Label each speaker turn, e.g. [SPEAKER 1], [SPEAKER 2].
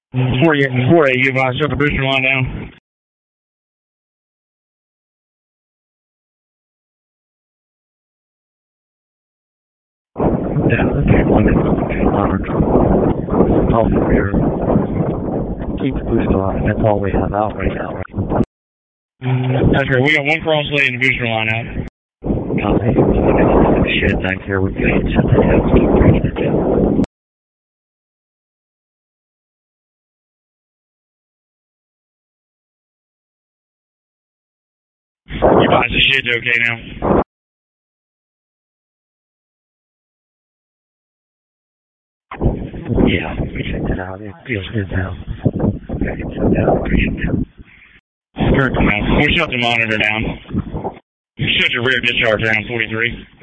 [SPEAKER 1] 4-8, you advise, shut the booster line down.
[SPEAKER 2] Yeah, okay, all clear. Keep the booster line. That's all we have out right now, right?
[SPEAKER 1] That's right. We got one cross lane in the booster line out.
[SPEAKER 2] Hey, some shit back here. We can't shut that down. Keep bringing it down.
[SPEAKER 1] You guys, the shit's okay now.
[SPEAKER 2] Yeah, we checked it out. It feels good now. Okay, shut down. Appreciate it.
[SPEAKER 1] Perfect, man. We'll shut the monitor down. Shut your rear discharge down, 43.